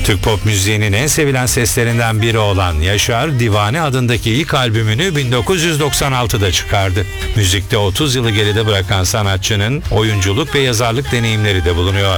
Türk pop müziğinin en sevilen seslerinden biri olan Yaşar, Divane adındaki ilk albümünü 1996'da çıkardı. Müzikte 30 yılı geride bırakan sanatçının oyunculuk ve yazarlık deneyimleri de bulunuyor.